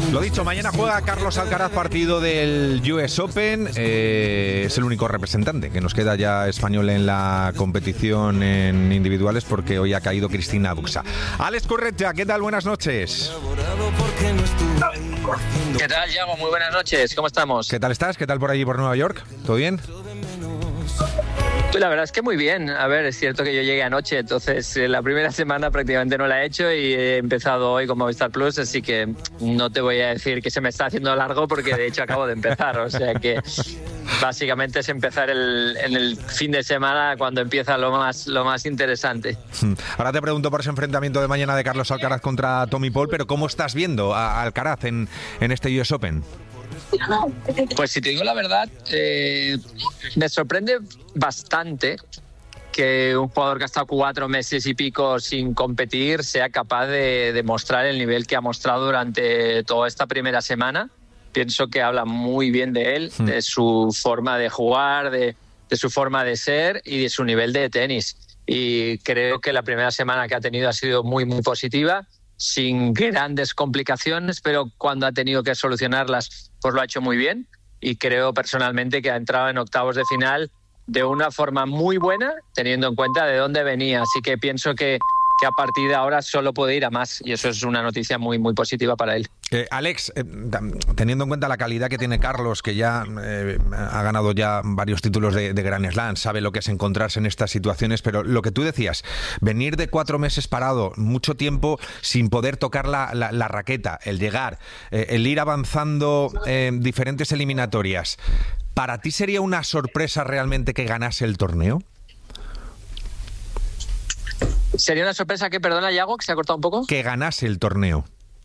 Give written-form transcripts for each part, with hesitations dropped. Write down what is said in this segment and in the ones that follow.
Lo dicho, mañana juega Carlos Alcaraz, partido del US Open. Es el único representante que nos queda ya español en la competición en individuales, porque hoy ha caído Cristina Buxa. Alex Corretja, ¿qué tal? Buenas noches. ¿Qué tal, Yago? Muy buenas noches. ¿Cómo estamos? ¿Qué tal estás? ¿Qué tal por allí, por Nueva York? ¿Todo bien? La verdad es que muy bien. A ver, es cierto que yo llegué anoche, entonces la primera semana prácticamente no la he hecho y he empezado hoy con Movistar Plus, así que no te voy a decir que se me está haciendo largo, porque de hecho acabo de empezar. O sea que básicamente es empezar en el fin de semana, cuando empieza lo más interesante. Ahora te pregunto por ese enfrentamiento de mañana de Carlos Alcaraz contra Tommy Paul, pero ¿cómo estás viendo a Alcaraz en este US Open? Pues si te digo la verdad, me sorprende bastante que un jugador que ha estado 4 meses y pico sin competir sea capaz de demostrar el nivel que ha mostrado durante toda esta primera semana. Pienso que habla muy bien de él, de su forma de jugar, de su forma de ser y de su nivel de tenis. Y creo que la primera semana que ha tenido ha sido muy, muy positiva, sin grandes complicaciones, pero cuando ha tenido que solucionarlas, pues lo ha hecho muy bien. Y creo personalmente que ha entrado en octavos de final de una forma muy buena, teniendo en cuenta de dónde venía. Así que pienso que a partir de ahora solo puede ir a más, y eso es una noticia muy, muy positiva para él. Alex, teniendo en cuenta la calidad que tiene Carlos, que ya ha ganado ya varios títulos de Grand Slam, sabe lo que es encontrarse en estas situaciones, pero lo que tú decías, venir de 4 meses parado, mucho tiempo sin poder tocar la raqueta, el llegar, el ir avanzando en diferentes eliminatorias, ¿para ti sería una sorpresa realmente que ganase el torneo? ¿Sería una sorpresa que, perdona, Yago, que se ha cortado un poco? Que ganase el torneo.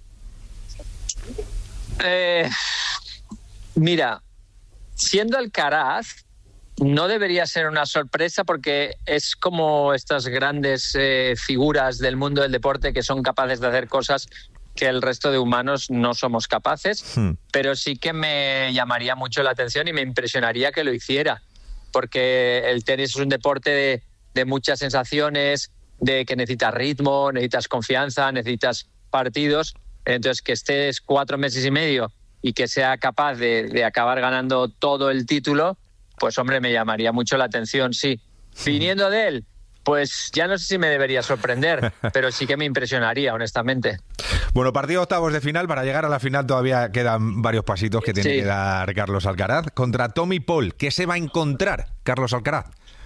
Mira, siendo Alcaraz, no debería ser una sorpresa, porque es como estas grandes figuras del mundo del deporte que son capaces de hacer cosas que el resto de humanos no somos capaces, pero sí que me llamaría mucho la atención y me impresionaría que lo hiciera, porque el tenis es un deporte de muchas sensaciones, de que necesitas ritmo, necesitas confianza, necesitas partidos. Entonces, que estés 4 meses y medio y que sea capaz de acabar ganando todo el título, pues hombre, me llamaría mucho la atención, sí. Viniendo de él, pues ya no sé si me debería sorprender, pero sí que me impresionaría, honestamente. Bueno, partido octavos de final. Para llegar a la final todavía quedan varios pasitos que tiene que dar Carlos Alcaraz contra Tommy Paul. ¿Qué se va a encontrar Carlos Alcaraz?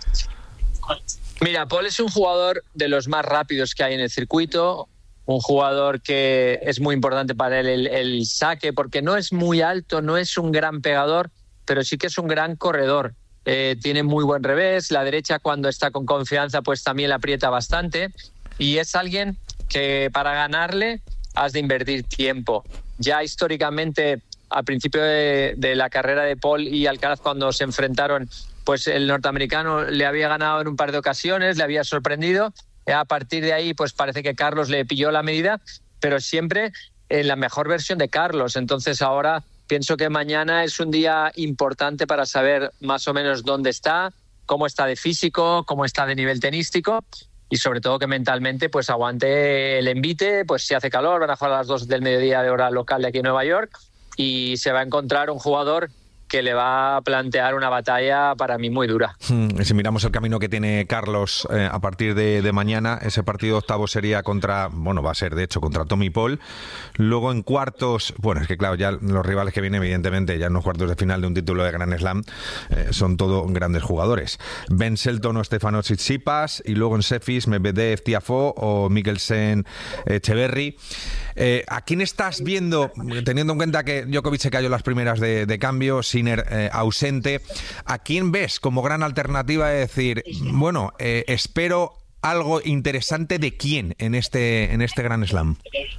Mira, Paul es un jugador de los más rápidos que hay en el circuito, un jugador que es muy importante para él el saque, porque no es muy alto, no es un gran pegador, pero sí que es un gran corredor. Tiene muy buen revés, la derecha cuando está con confianza pues también la aprieta bastante, y es alguien que para ganarle has de invertir tiempo. Ya históricamente, al principio de la carrera de Paul y Alcaraz, cuando se enfrentaron, pues el norteamericano le había ganado en un par de ocasiones, le había sorprendido. A partir de ahí, pues parece que Carlos le pilló la medida, pero siempre en la mejor versión de Carlos. Entonces ahora pienso que mañana es un día importante para saber más o menos dónde está, cómo está de físico, cómo está de nivel tenístico, y sobre todo que mentalmente pues aguante el envite. Pues si hace calor, van a jugar a las 2 del mediodía de hora local de aquí en Nueva York, y se va a encontrar un jugador que le va a plantear una batalla para mí muy dura. Si miramos el camino que tiene Carlos a partir de mañana, ese partido octavo sería va a ser de hecho contra Tommy Paul. Luego en cuartos, bueno, es que claro, ya los rivales que vienen, evidentemente, ya en los cuartos de final de un título de Grand Slam, son todos grandes jugadores. Ben Shelton o Stefanos Tsitsipas, y luego en semis Medvedev, Tiafoe o Mikkelsen, Echeverry. ¿A quién estás viendo, teniendo en cuenta que Djokovic se cayó las primeras de cambio, Sinner ausente? ¿A quién ves como gran alternativa de decir, bueno, espero algo interesante de quién en este Grand Slam?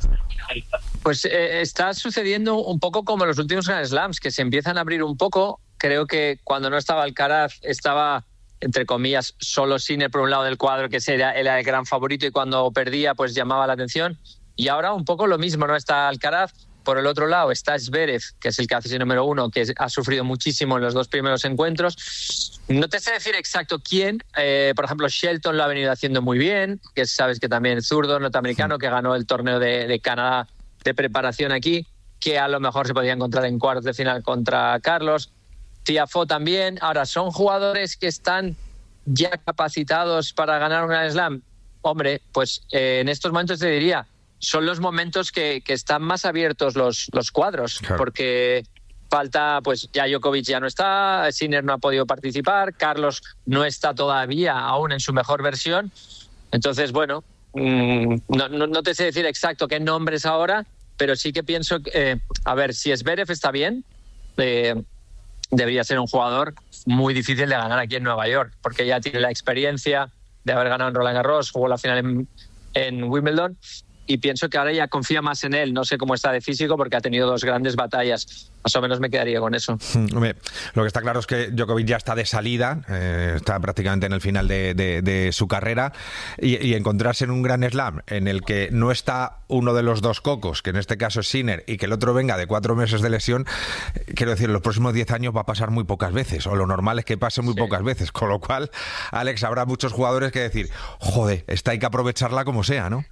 Pues está sucediendo un poco como en los últimos Grand Slams, que se empiezan a abrir un poco. Creo que cuando no estaba Alcaraz estaba, entre comillas, solo Sinner por un lado del cuadro, que era el gran favorito, y cuando perdía pues llamaba la atención. Y ahora un poco lo mismo, ¿no? Está Alcaraz, por el otro lado está Zverev, que es el que hace número 1, que ha sufrido muchísimo en los 2 primeros encuentros. No te sé decir exacto quién. Por ejemplo, Shelton lo ha venido haciendo muy bien, que sabes que también es zurdo norteamericano, que ganó el torneo de Canadá de preparación aquí. que a lo mejor se podía encontrar en cuartos de final contra Carlos. Tiafoe también. Ahora, ¿son jugadores que están ya capacitados para ganar un Grand Slam? Hombre, pues en estos momentos te diría, son los momentos que están más abiertos los cuadros, claro. Porque falta, pues ya Djokovic ya no está, Sinner no ha podido participar, Carlos no está todavía aún en su mejor versión. Entonces, bueno, no te sé decir exacto qué nombres ahora, pero sí que pienso, a ver, si Zverev está bien, debería ser un jugador muy difícil de ganar aquí en Nueva York, porque ya tiene la experiencia de haber ganado en Roland Garros, jugó la final en Wimbledon, y pienso que ahora ya confía más en él. No sé cómo está de físico porque ha tenido 2 grandes batallas. Más o menos me quedaría con eso. Hombre, lo que está claro es que Djokovic ya está de salida, está prácticamente en el final de su carrera, y encontrarse en un Grand Slam en el que no está uno de los 2 cocos, que en este caso es Sinner, y que el otro venga de 4 meses de lesión, quiero decir, en los próximos 10 años va a pasar muy pocas veces, o lo normal es que pase muy pocas veces, con lo cual, Alex, habrá muchos jugadores que decir, joder, esta hay que aprovecharla como sea, ¿no?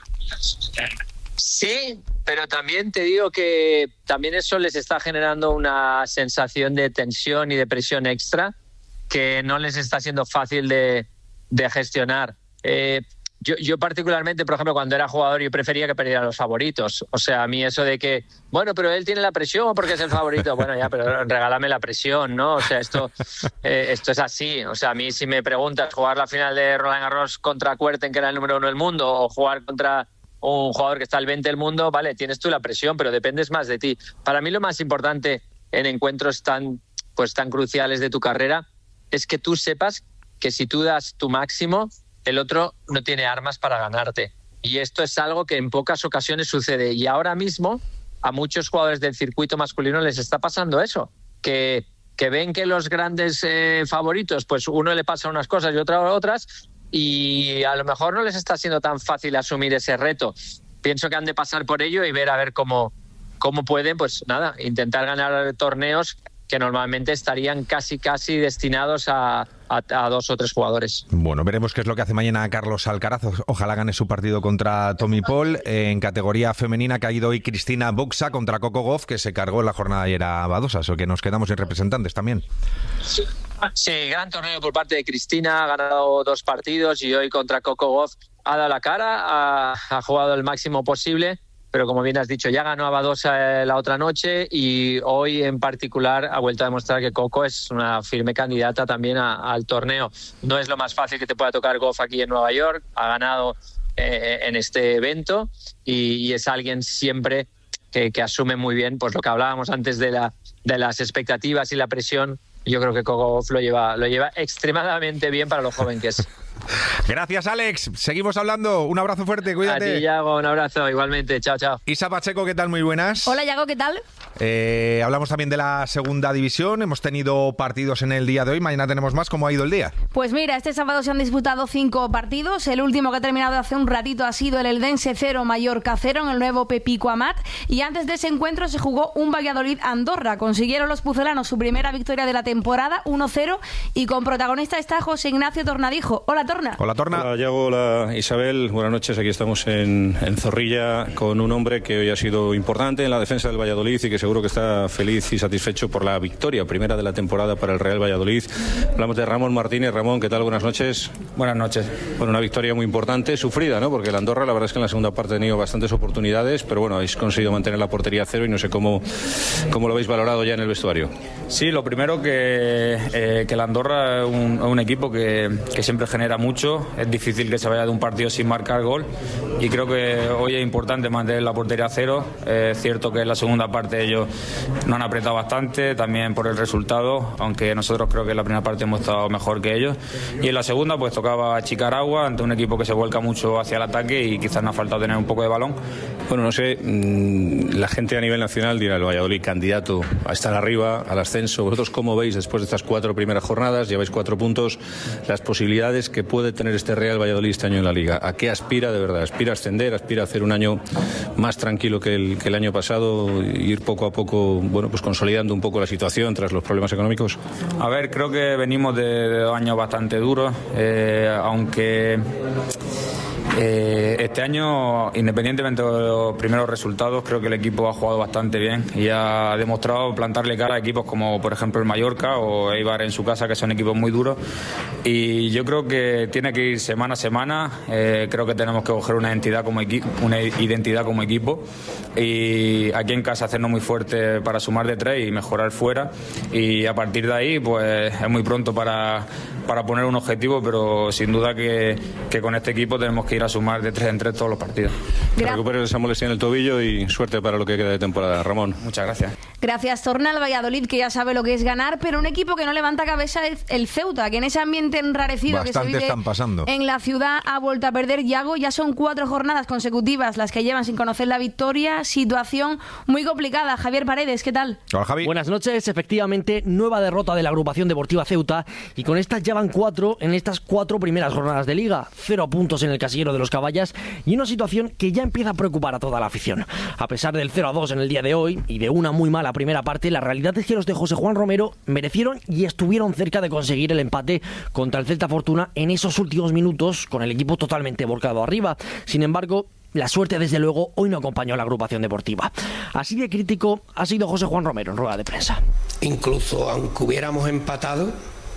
Sí, pero también te digo que también eso les está generando una sensación de tensión y de presión extra que no les está siendo fácil de gestionar. Yo particularmente, por ejemplo, cuando era jugador, yo prefería que perdieran los favoritos. O sea, a mí eso de que, bueno, pero él tiene la presión porque es el favorito. Bueno, ya, pero regálame la presión, ¿no? O sea, esto es así. O sea, a mí si me preguntas jugar la final de Roland Garros contra Kuerten, que era el número 1 del mundo, o jugar contra un jugador que está al 20 del mundo, vale, tienes tú la presión, pero dependes más de ti. Para mí lo más importante en encuentros tan cruciales de tu carrera es que tú sepas que si tú das tu máximo, el otro no tiene armas para ganarte. Y esto es algo que en pocas ocasiones sucede. Y ahora mismo a muchos jugadores del circuito masculino les está pasando eso, que ven que los grandes favoritos, pues uno le pasa unas cosas y otras, y a lo mejor no les está siendo tan fácil asumir ese reto. Pienso que han de pasar por ello y ver a ver cómo pueden, pues nada, intentar ganar torneos que normalmente estarían casi destinados a 2 o 3 jugadores. Bueno, veremos qué es lo que hace mañana Carlos Alcaraz. Ojalá gane su partido contra Tommy Paul. En categoría femenina ha caído hoy Cristina Buxa contra Coco Gauff, que se cargó en la jornada ayer a Badosa, o que nos quedamos sin representantes también. Sí, gran torneo por parte de Cristina, ha ganado 2 partidos y hoy contra Coco Gauff ha dado la cara, ha jugado el máximo posible, pero como bien has dicho, ya ganó a Badosa la otra noche y hoy en particular ha vuelto a demostrar que Coco es una firme candidata también al torneo. No es lo más fácil que te pueda tocar Gauff aquí en Nueva York, ha ganado en este evento y es alguien siempre que asume muy bien pues lo que hablábamos antes de las expectativas y la presión. Yo creo que Coco Gauff lo lleva extremadamente bien para lo joven que es. Gracias, Alex. Seguimos hablando. Un abrazo fuerte, cuídate. A ti, Yago, un abrazo, igualmente. Chao, chao. Isa Pacheco, ¿qué tal? Muy buenas. Hola, Yago, ¿qué tal? Hablamos también de la segunda división. Hemos tenido partidos en el día de hoy. Mañana tenemos más. ¿Cómo ha ido el día? Pues mira, este sábado se han disputado 5 partidos. El último que ha terminado hace un ratito ha sido el Eldense 0, Mallorca 0 en el nuevo Pepico Amat. Y antes de ese encuentro se jugó un Valladolid-Andorra. Consiguieron los pucelanos su primera victoria de la temporada, 1-0. Y con protagonista está José Ignacio Tornadijo. Hola, Torna. Hola, Torna. Hola, Yago. Hola, Isabel. Buenas noches. Aquí estamos en Zorrilla con un hombre que hoy ha sido importante en la defensa del Valladolid y que seguro que está feliz y satisfecho por la victoria primera de la temporada para el Real Valladolid. Hablamos de Ramón Martínez. Ramón, ¿qué tal? Buenas noches. Buenas noches. Bueno, una victoria muy importante, sufrida, ¿no? Porque el Andorra, la verdad es que en la segunda parte ha tenido bastantes oportunidades, pero bueno, habéis conseguido mantener la portería a 0 y no sé cómo lo habéis valorado ya en el vestuario. Sí, lo primero que el Andorra es un equipo que siempre genera mucho. Es difícil que se vaya de un partido sin marcar gol y creo que hoy es importante mantener la portería a 0. Es cierto que en la segunda parte ellos no han apretado bastante, también por el resultado, aunque nosotros creo que en la primera parte hemos estado mejor que ellos, y en la segunda pues tocaba achicar agua ante un equipo que se vuelca mucho hacia el ataque y quizás nos ha faltado tener un poco de balón. Bueno, no sé, la gente a nivel nacional dirá el Valladolid candidato a estar arriba, al ascenso. ¿Vosotros cómo veis después de estas 4 primeras jornadas? Lleváis 4 puntos, las posibilidades que puede tener este Real Valladolid este año en la Liga. ¿A qué aspira de verdad? ¿Aspira a ascender? ¿Aspira a hacer un año más tranquilo que el año pasado? Ir poco a poco, bueno, pues consolidando un poco la situación tras los problemas económicos. A ver, creo que venimos de 2 años bastante duros, aunque Este año, independientemente de los primeros resultados, creo que el equipo ha jugado bastante bien y ha demostrado plantarle cara a equipos como por ejemplo el Mallorca o Eibar en su casa, que son equipos muy duros, y yo creo que tiene que ir semana a semana. Creo que tenemos que coger una identidad como equipo, y aquí en casa hacernos muy fuerte para sumar de 3 y mejorar fuera, y a partir de ahí pues es muy pronto para poner un objetivo, pero sin duda que con este equipo tenemos que ir a sumar de 3 en 3 todos los partidos. Que recuperes esa molestia en el tobillo y suerte para lo que queda de temporada, Ramón. Muchas gracias. Gracias. Torna al Valladolid, que ya sabe lo que es ganar, pero un equipo que no levanta cabeza es el Ceuta, que en ese ambiente enrarecido Bastante que se están pasando vive en la ciudad ha vuelto a perder. Yago, ya son 4 jornadas consecutivas las que llevan sin conocer la victoria. Situación muy complicada. Javier Paredes, ¿qué tal? Hola, Javi. Buenas noches. Efectivamente, nueva derrota de la agrupación deportiva Ceuta, y con estas ya van 4 en estas 4 primeras jornadas de Liga. 0 puntos en el casillero de los Caballas, y una situación que ya empieza a preocupar a toda la afición. A pesar del 0-2 en el día de hoy y de una muy mala primera parte, la realidad es que los de José Juan Romero merecieron y estuvieron cerca de conseguir el empate contra el Celta Fortuna en esos últimos minutos, con el equipo totalmente volcado arriba. Sin embargo, la suerte, desde luego, hoy no acompañó a la agrupación deportiva. Así de crítico ha sido José Juan Romero en rueda de prensa. Incluso aunque hubiéramos empatado,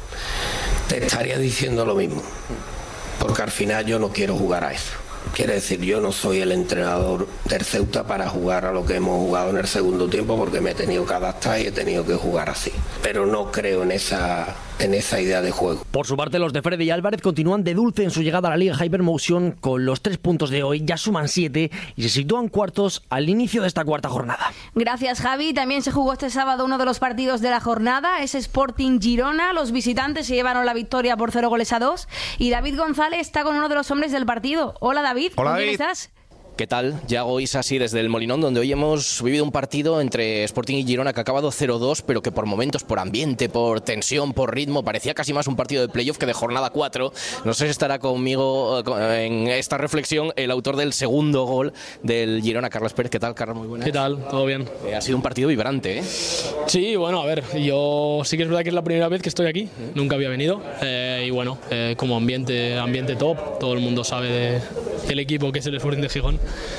te estaría diciendo lo mismo, porque al final yo no quiero jugar a eso. Quiere decir, yo no soy el entrenador del Ceuta para jugar a lo que hemos jugado en el segundo tiempo, porque me he tenido que adaptar y he tenido que jugar así. Pero no creo en esa idea de juego. Por su parte, los de Freddy Álvarez continúan de dulce en su llegada a la Liga Hypermotion. Con los 3 puntos de hoy ya suman 7 y se sitúan cuartos al inicio de esta cuarta jornada. Gracias, Javi. También se jugó este sábado uno de los partidos de la jornada, es Sporting Girona. Los visitantes se llevaron la victoria por 0-2, y David González está con uno de los hombres del partido. Hola, David. Hola, ¿Con quién David. estás? ¿Qué tal? Yago Isasi desde el Molinón, donde hoy hemos vivido un partido entre Sporting y Girona que ha acabado 0-2, pero que por momentos, por ambiente, por tensión, por ritmo, parecía casi más un partido de playoff que de jornada 4. No sé si estará conmigo en esta reflexión el autor del segundo gol del Girona, Carlos Pérez. ¿Qué tal, Carlos? Muy buenas. ¿Qué tal? ¿Todo bien? Ha sido un partido vibrante, ¿eh? Sí, bueno, a ver, yo sí que es verdad que es la primera vez que estoy aquí, nunca había venido, y bueno, como ambiente top, todo el mundo sabe del equipo que es el Sporting de Gijón.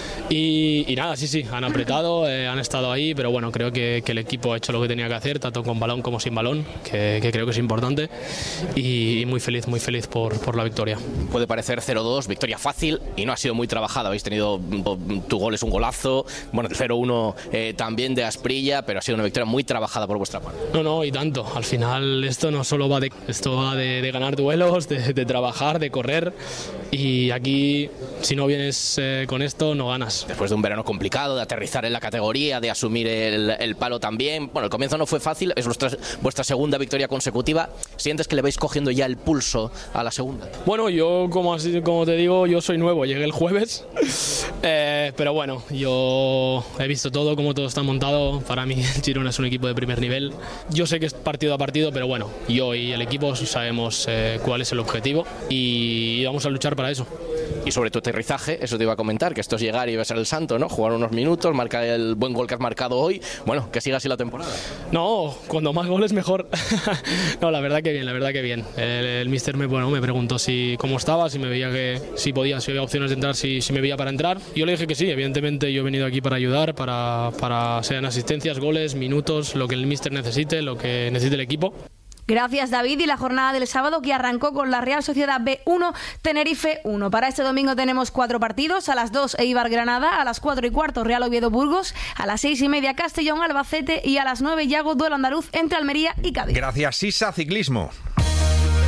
Y nada, sí, han apretado, han estado ahí, pero bueno, creo que el equipo ha hecho lo que tenía que hacer, tanto con balón como sin balón, que creo que es importante, y muy feliz por la victoria. Puede parecer 0-2, victoria fácil, y no ha sido muy trabajada. Habéis tenido, tu gol es un golazo, bueno, el 0-1 también de Asprilla, pero ha sido una victoria muy trabajada por vuestra parte. No, y tanto. Al final esto no solo va de ganar duelos, de trabajar, de correr, y aquí si no vienes con esto no ganas. Después de un verano complicado, de aterrizar en la categoría, de asumir el palo también. Bueno, el comienzo no fue fácil, es vuestra segunda victoria consecutiva. ¿Sientes que le vais cogiendo ya el pulso a la segunda? Bueno, yo como te digo, yo soy nuevo, llegué el jueves, pero bueno, yo he visto todo, cómo todo está montado. Para mí el Girona es un equipo de primer nivel. Yo sé que es partido a partido, pero bueno, yo y el equipo sabemos cuál es el objetivo y vamos a luchar para eso. Y sobre tu aterrizaje, eso te iba a comentar, que esto es llegar y besar el santo, ¿no? Jugar unos minutos, marcar el buen gol que has marcado hoy. Bueno, que siga así la temporada. No, cuando más goles mejor. No, la verdad que bien. El míster me preguntó cómo estaba, si me veía si había opciones de entrar, si me veía para entrar. Yo le dije que sí, evidentemente yo he venido aquí para ayudar, para sean asistencias, goles, minutos, lo que el míster necesite, lo que necesite el equipo. Gracias, David. Y la jornada del sábado, que arrancó con la Real Sociedad B1, Tenerife 1. Para este domingo tenemos 4 partidos. A las 2, Eibar Granada. A las 4:15, Real Oviedo Burgos. A las 6:30, Castellón Albacete. Y a las 9, Yago, duelo andaluz entre Almería y Cádiz. Gracias, Sisa Ciclismo.